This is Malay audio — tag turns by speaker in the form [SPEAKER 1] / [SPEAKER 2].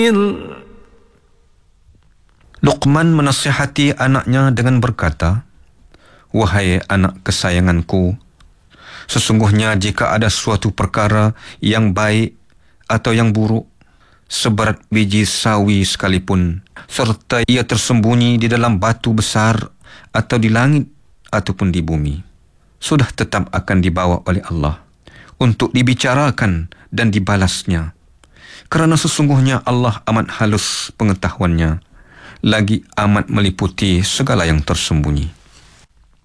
[SPEAKER 1] Luqman menasihati anaknya dengan berkata, "Wahai anak kesayanganku, sesungguhnya jika ada suatu perkara yang baik atau yang buruk, seberat biji sawi sekalipun, serta ia tersembunyi di dalam batu besar atau di langit ataupun di bumi, sudah tetap akan dibawa oleh Allah untuk dibicarakan dan dibalasnya. Kerana sesungguhnya Allah amat halus pengetahuannya, lagi amat meliputi segala yang tersembunyi."